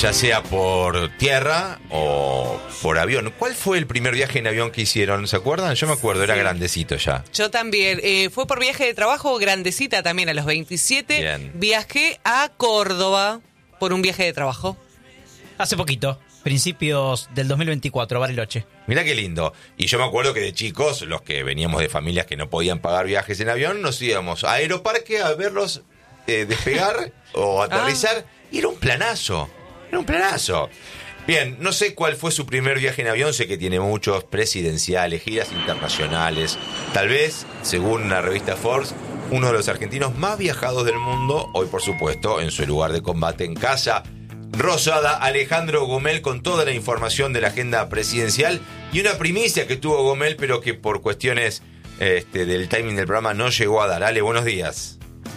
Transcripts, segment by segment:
ya sea por tierra o por avión. ¿Cuál fue el primer viaje en avión que hicieron? ¿Se acuerdan? Yo me acuerdo, era grandecito ya. Yo también. Fue por viaje de trabajo, grandecita también, a los 27. Bien. Viajé a Córdoba por un viaje de trabajo. Hace poquito, principios del 2024, Bariloche. Mirá qué lindo. Y yo me acuerdo que de chicos, los que veníamos de familias que no podían pagar viajes en avión, nos íbamos a Aeroparque a verlos despegar o aterrizar. Y era un planazo. Era un planazo. Bien, no sé cuál fue su primer viaje en avión. Sé que tiene muchos presidenciales, giras internacionales. Tal vez, según la revista Forbes, uno de los argentinos más viajados del mundo. Hoy, por supuesto, en su lugar de combate en casa Rosada, Alejandro Gomel, con toda la información de la agenda presidencial y una primicia que tuvo Gomel, pero que por cuestiones del timing del programa no llegó a dar. Ale, buenos días.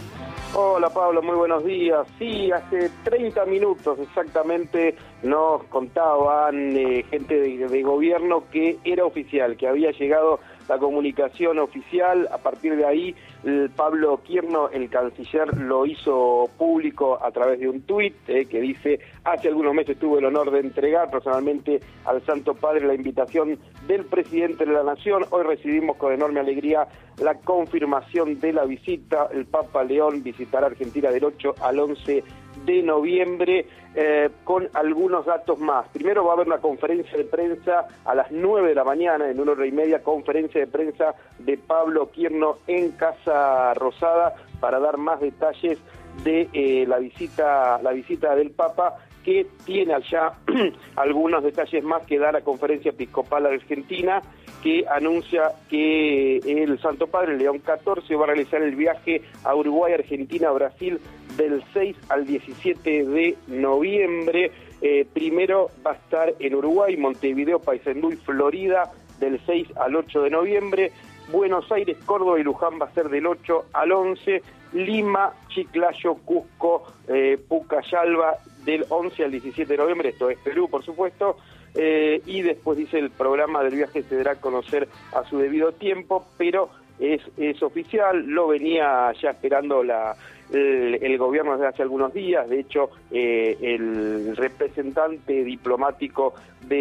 Hola Pablo, muy buenos días. Sí, hace 30 minutos exactamente nos contaban gente de gobierno que era oficial, que había llegado la comunicación oficial. A partir de ahí, Pablo Quierno, el canciller, lo hizo público a través de un tuit que dice: hace algunos meses tuve el honor de entregar personalmente al Santo Padre la invitación del presidente de la Nación. Hoy recibimos con enorme alegría la confirmación de la visita. El Papa León visitará Argentina del 8 al 11 de noviembre, con algunos datos más. Primero va a haber una conferencia de prensa a las 9 de la mañana, en 1:30, conferencia de prensa de Pablo Quierno en Casa Rosada para dar más detalles de la visita del Papa, que tiene allá algunos detalles más que da la Conferencia Episcopal Argentina, que anuncia que el Santo Padre León XIV va a realizar el viaje a Uruguay, Argentina, Brasil del 6 al 17 de noviembre. Primero va a estar en Uruguay, Montevideo, Paysandú y Florida del 6 al 8 de noviembre. Buenos Aires, Córdoba y Luján va a ser del 8 al 11. Lima, Chiclayo, Cusco, Pucallpa del 11 al 17 de noviembre, esto es Perú, por supuesto, y después dice el programa del viaje se dará a conocer a su debido tiempo, pero es oficial, lo venía ya esperando el gobierno desde hace algunos días. De hecho, el representante diplomático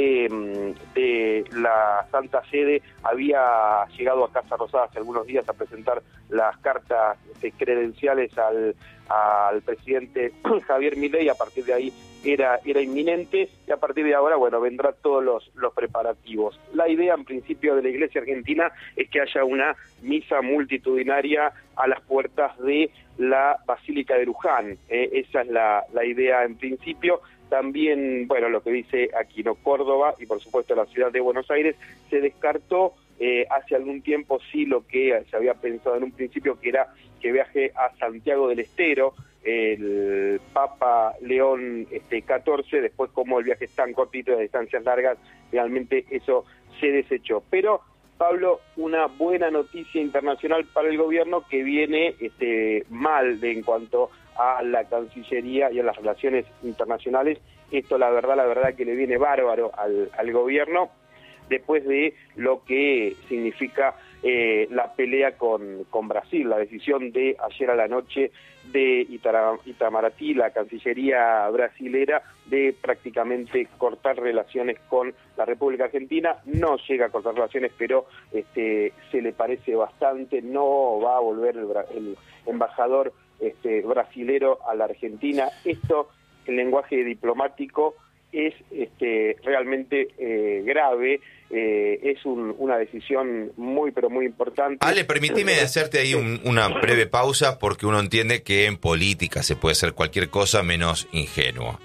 de la Santa Sede había llegado a Casa Rosada hace algunos días a presentar las cartas credenciales al presidente Javier Milei. A partir de ahí era inminente, y a partir de ahora, bueno, vendrán todos los preparativos. La idea, en principio, de la Iglesia Argentina es que haya una misa multitudinaria a las puertas de la Basílica de Luján. Esa es la idea en principio. También, bueno, lo que dice Aquino, Córdoba y por supuesto la ciudad de Buenos Aires, se descartó hace algún tiempo sí lo que se había pensado en un principio, que era que viaje a Santiago del Estero el Papa León XIV. Después, como el viaje es tan cortito y de distancias largas, realmente eso se desechó. Pero, Pablo, una buena noticia internacional para el gobierno, que viene mal en cuanto a la Cancillería y a las relaciones internacionales. Esto, la verdad que le viene bárbaro al gobierno, después de lo que significa la pelea con Brasil, la decisión de ayer a la noche de Itamaraty, la Cancillería brasilera, de prácticamente cortar relaciones con la República Argentina. No llega a cortar relaciones, pero se le parece bastante. No va a volver el embajador brasilero a la Argentina. Esto, el lenguaje diplomático, es realmente grave. Es una decisión muy, pero muy importante. Ale, permitime hacerte ahí una breve pausa, porque uno entiende que en política se puede hacer cualquier cosa menos ingenuo.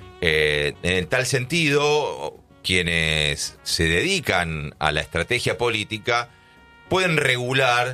En tal sentido, quienes se dedican a la estrategia política pueden regular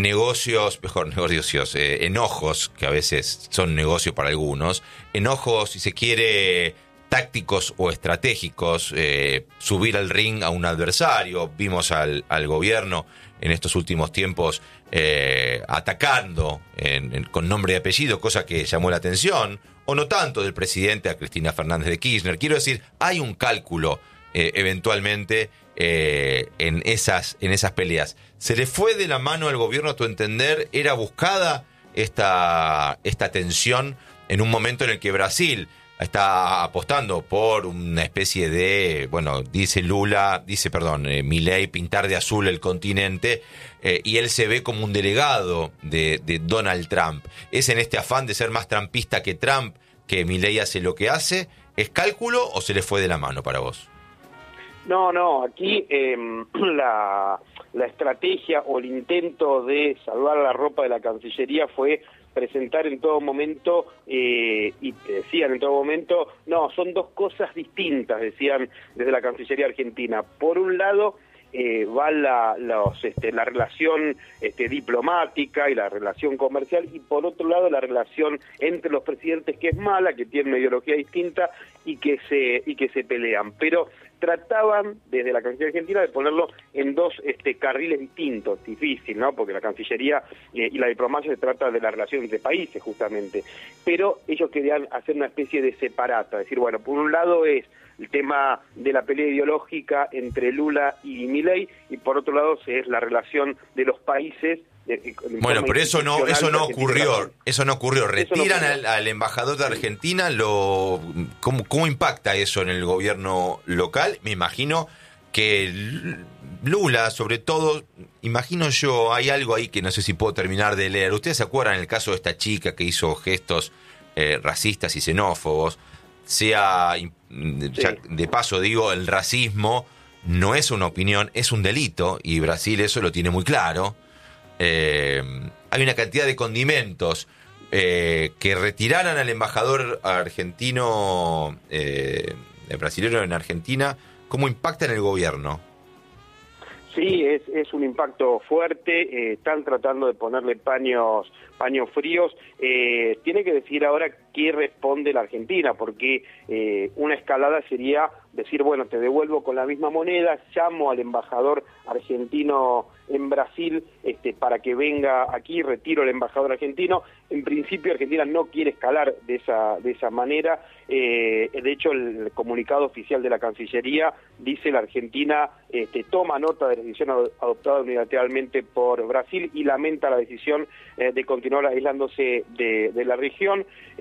enojos, que a veces son negocio para algunos, enojos, si se quiere, tácticos o estratégicos, subir al ring a un adversario. Vimos al gobierno en estos últimos tiempos atacando con nombre y apellido, cosa que llamó la atención, o no tanto, del presidente a Cristina Fernández de Kirchner. Quiero decir, hay un cálculo eventualmente en esas peleas. ¿Se le fue de la mano al gobierno, a tu entender? ¿Era buscada esta tensión en un momento en el que Brasil está apostando por una especie de, bueno, Milei, pintar de azul el continente, y él se ve como un delegado de Donald Trump. ¿Es en este afán de ser más trumpista que Trump que Milei hace lo que hace? ¿Es cálculo o se le fue de la mano para vos? No, aquí la estrategia o el intento de salvar la ropa de la Cancillería fue presentar en todo momento, y decían en todo momento, no, son dos cosas distintas, decían desde la Cancillería Argentina. Por un lado, va la relación diplomática y la relación comercial, y por otro lado la relación entre los presidentes, que es mala, que tiene una ideología distinta y que se pelean. Pero trataban desde la Cancillería Argentina de ponerlo en dos carriles distintos. Difícil, ¿no? Porque la Cancillería y la diplomacia se trata de la relación entre países, justamente. Pero ellos querían hacer una especie de separata, decir, bueno, por un lado es el tema de la pelea ideológica entre Lula y Milei, y por otro lado es la relación de los países. Bueno, pero eso no ocurrió. Retiran al embajador de Argentina. ¿Cómo impacta eso en el gobierno local? Me imagino que Lula, sobre todo, imagino yo, hay algo ahí que no sé si puedo terminar de leer. ¿Ustedes se acuerdan el caso de esta chica que hizo gestos racistas y xenófobos? De paso digo, el racismo no es una opinión, es un delito, y Brasil eso lo tiene muy claro. Hay una cantidad de condimentos que retiraran al embajador argentino, brasilero en Argentina. ¿Cómo impacta en el gobierno? Sí, es un impacto fuerte. Están tratando de ponerle paños fríos. Tiene que decir ahora qué responde la Argentina, porque una escalada sería decir, bueno, te devuelvo con la misma moneda, llamo al embajador argentino en Brasil para que venga aquí, retiro al embajador argentino. En principio Argentina no quiere escalar de esa manera. De hecho, el comunicado oficial de la Cancillería dice la Argentina toma nota de la decisión adoptada unilateralmente por Brasil y lamenta la decisión de continuar aislándose de la región.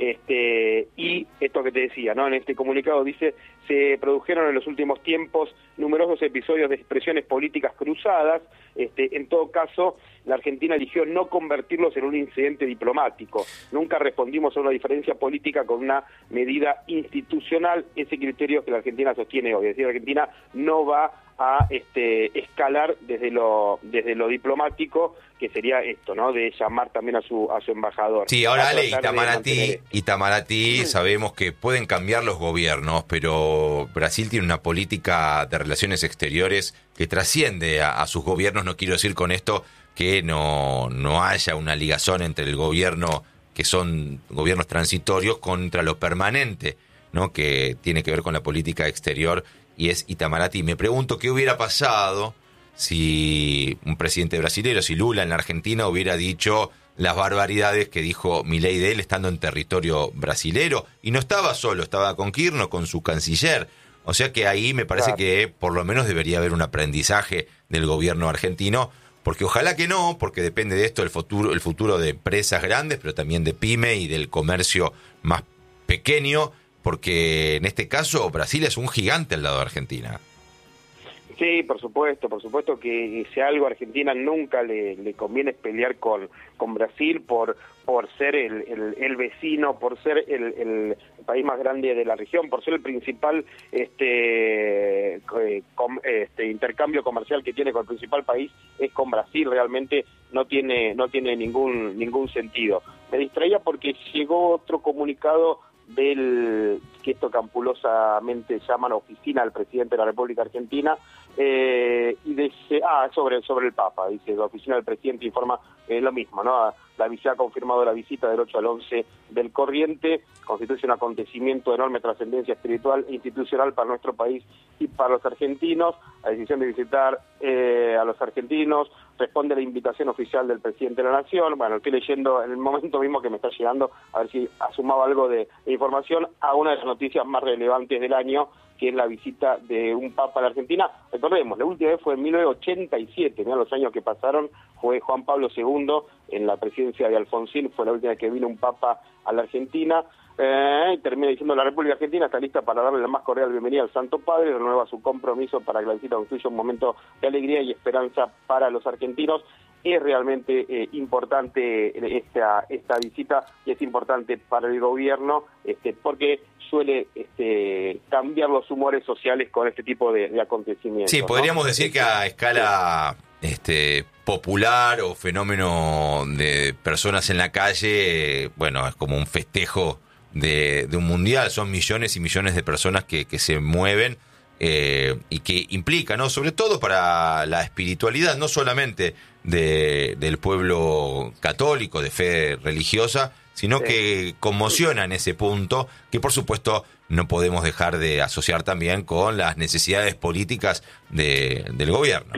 Y esto que te decía, ¿no? En este comunicado dice, se produjeron en los últimos tiempos numerosos episodios de expresiones políticas cruzadas. En todo caso, la Argentina eligió no convertirlos en un incidente diplomático. Nunca respondimos a una diferencia política con una medida institucional. Ese criterio que la Argentina sostiene hoy. Es decir, la Argentina no va a escalar desde lo diplomático, que sería esto, ¿no? De llamar también a su embajador. Sí, ahora Ale, Itamaraty sabemos que pueden cambiar los gobiernos, pero Brasil tiene una política de relaciones exteriores que trasciende a sus gobiernos. No quiero decir con esto que no haya una ligazón entre el gobierno, que son gobiernos transitorios, contra lo permanente, ¿no? Que tiene que ver con la política exterior, y es Itamaraty. Me pregunto qué hubiera pasado si un presidente brasileño, si Lula en la Argentina hubiera dicho las barbaridades que dijo Milei de él estando en territorio brasilero, y no estaba solo, estaba con Kirchner, con su canciller. O sea que ahí me parece que por lo menos debería haber un aprendizaje del gobierno argentino, porque ojalá que no, porque depende de esto el futuro de empresas grandes, pero también de pyme y del comercio más pequeño, porque en este caso Brasil es un gigante al lado de Argentina. Sí, por supuesto que si algo a Argentina nunca le conviene es pelear con Brasil por ser el vecino, por ser el país más grande de la región, por ser el principal intercambio comercial que tiene con el principal país es con Brasil. Realmente no tiene ningún sentido. Me distraía porque llegó otro comunicado que esto campulosamente llaman oficina del presidente de la República Argentina, y dice, sobre el Papa, dice, la oficina del presidente informa lo mismo, ¿no? La visita ha confirmado la visita del 8 al 11 del Corriente, constituye un acontecimiento de enorme trascendencia espiritual e institucional para nuestro país y para los argentinos. La decisión de visitar a los argentinos responde a la invitación oficial del presidente de la Nación. Bueno, estoy leyendo en el momento mismo que me está llegando, a ver si asumaba algo de información, a una de las noticias más relevantes del año, que es la visita de un papa a la Argentina. Recordemos, la última vez fue en 1987, mirá los años que pasaron, fue Juan Pablo II en la presidencia de Alfonsín, fue la última vez que vino un papa a la Argentina. Termina diciendo: la República Argentina está lista para darle la más cordial bienvenida al Santo Padre, renueva su compromiso para que la visita constituya un momento de alegría y esperanza para los argentinos. Es realmente importante esta visita, y es importante para el gobierno porque suele cambiar los humores sociales con este tipo de acontecimientos. Sí, podríamos decir que a escala popular o fenómeno de personas en la calle, bueno, es como un festejo de un mundial. Son millones y millones de personas que se mueven y que implica, ¿no?, sobre todo para la espiritualidad, no solamente del pueblo católico, de fe religiosa, sino que conmociona en ese punto, que por supuesto no podemos dejar de asociar también con las necesidades políticas del gobierno.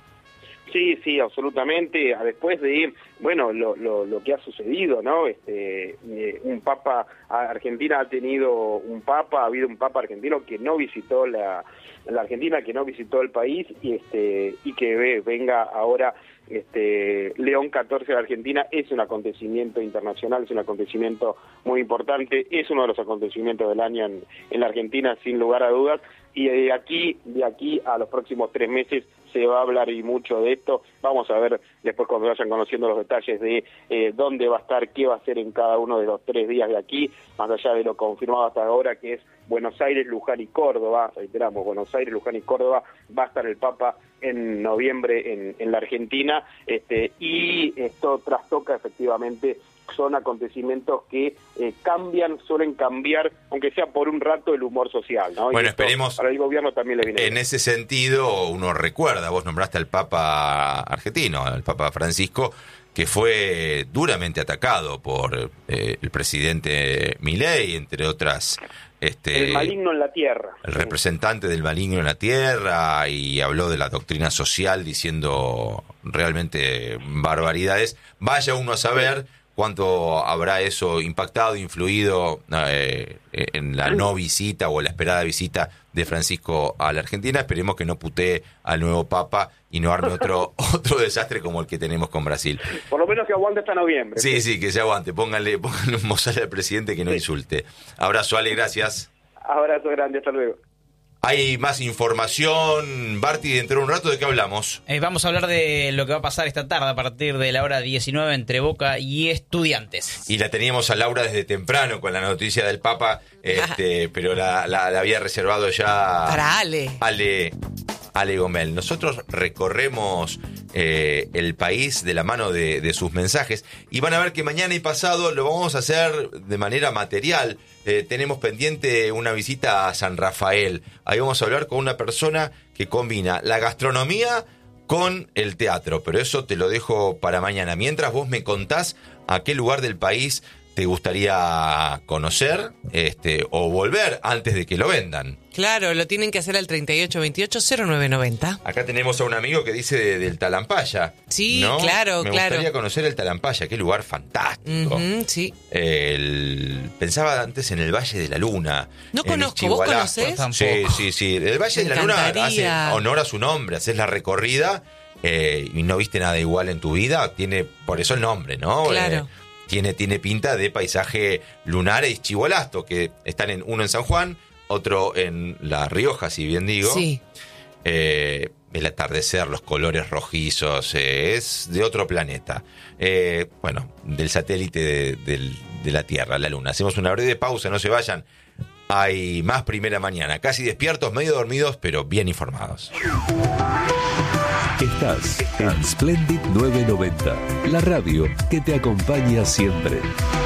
Sí, absolutamente. Después de, bueno, lo que ha sucedido, ¿no? Un papa, Argentina ha tenido un papa, ha habido un papa argentino que no visitó la Argentina, que no visitó el país, y que venga ahora León XIV a la Argentina. Es un acontecimiento internacional, es un acontecimiento muy importante, es uno de los acontecimientos del año en la Argentina, sin lugar a dudas, y de aquí a los próximos 3 meses se va a hablar y mucho de esto. Vamos a ver después, cuando vayan conociendo los detalles de dónde va a estar, qué va a hacer en cada uno de los 3 días de aquí, más allá de lo confirmado hasta ahora, que es Buenos Aires, Luján y Córdoba. Reiteramos, Buenos Aires, Luján y Córdoba. Va a estar el Papa en noviembre en la Argentina, y esto trastoca efectivamente. Son acontecimientos que suelen cambiar, aunque sea por un rato, el humor social, ¿no? Bueno, y esperemos. Para el gobierno también le viene en bien. ese sentido, uno recuerda, vos nombraste al Papa argentino, al Papa Francisco, que fue duramente atacado por el presidente Milei, entre otras... el maligno en la tierra. El representante del maligno en la tierra, y habló de la doctrina social diciendo realmente barbaridades. Vaya uno a saber cuánto habrá eso impactado, influido en la no visita o la esperada visita de Francisco a la Argentina. Esperemos que no putee al nuevo Papa y no arme otro desastre como el que tenemos con Brasil. Por lo menos que aguante hasta noviembre. Sí, que se aguante. Pónganle un bozal al presidente que no insulte. Abrazo, Ale, gracias. Abrazo grande, hasta luego. Hay más información, Barty, dentro de un rato. ¿De qué hablamos? Vamos a hablar de lo que va a pasar esta tarde a partir de la hora 19 entre Boca y Estudiantes. Y la teníamos a Laura desde temprano con la noticia del Papa, pero la había reservado ya para Ale Gomel. Nosotros recorremos el país de la mano de sus mensajes, y van a ver que mañana y pasado lo vamos a hacer de manera material. Tenemos pendiente una visita a San Rafael. Ahí vamos a hablar con una persona que combina la gastronomía con el teatro, pero eso te lo dejo para mañana. Mientras vos me contás a qué lugar del país te gustaría conocer o volver antes de que lo vendan. Claro, lo tienen que hacer al 3828-0990. Acá tenemos a un amigo que dice del Talampaya. Sí, ¿no? claro. Me gustaría conocer el Talampaya, qué lugar fantástico. Sí. Pensaba antes en el Valle de la Luna. No conozco, ¿vos conocés? Sí. El Valle de la Luna hace honor a su nombre, haces la recorrida y no viste nada igual en tu vida. Tiene por eso el nombre, ¿no? Claro. Tiene pinta de paisaje lunar y chihualasto, que están uno en San Juan, otro en La Rioja, si bien digo. Sí. El atardecer, los colores rojizos, es de otro planeta. Del satélite de la Tierra, la Luna. Hacemos una breve pausa, no se vayan. Hay más Primera Mañana, casi despiertos, medio dormidos, pero bien informados. Estás en Splendid 990, la radio que te acompaña siempre.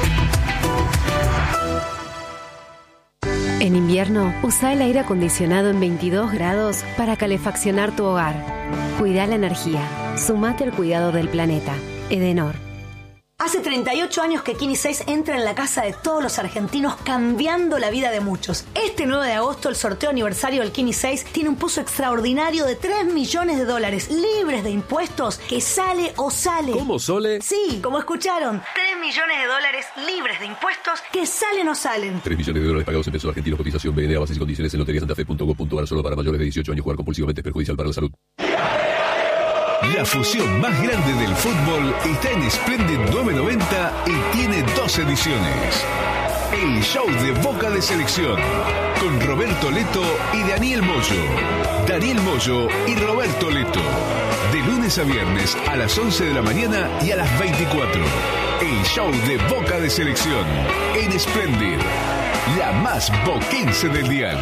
En invierno, usa el aire acondicionado en 22 grados para calefaccionar tu hogar. Cuida la energía. Sumate al cuidado del planeta. Edenor. Hace 38 años que Kini 6 entra en la casa de todos los argentinos, cambiando la vida de muchos. Este 9 de agosto, el sorteo aniversario del Kini 6 tiene un pozo extraordinario de $3 millones libres de impuestos, que sale o sale. ¿Cómo, Sole? Sí, como escucharon, $3 millones libres de impuestos, que salen o salen. $3 millones pagados en pesos argentinos. Cotización BNA, bases y condiciones en loteriasantafe.gov.ar. Solo para mayores de 18 años. Jugar compulsivamente es perjudicial para la salud. La fusión más grande del fútbol está en Splendid 990 y tiene 2 ediciones. El show de Boca de Selección, con Roberto Leto y Daniel Moyo. Daniel Moyo y Roberto Leto. De lunes a viernes a las 11 de la mañana y a las 24. El show de Boca de Selección en Splendid, la más boquense del dial.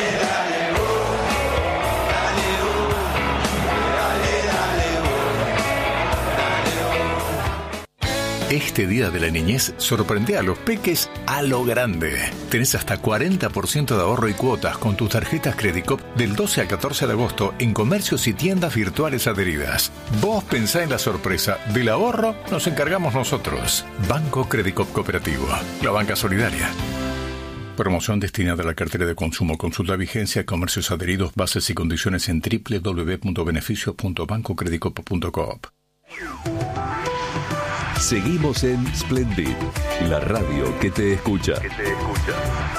Este día de la niñez sorprende a los peques a lo grande. Tenés hasta 40% de ahorro y cuotas con tus tarjetas Credicop del 12 al 14 de agosto en comercios y tiendas virtuales adheridas. Vos pensá en la sorpresa. Del ahorro nos encargamos nosotros. Banco Credicop Cooperativo, la banca solidaria. Promoción destinada a la cartera de consumo. Consulta vigencia, comercios adheridos, bases y condiciones en www.beneficios.bancocredicop.coop. Seguimos en Splendid, la radio que te escucha.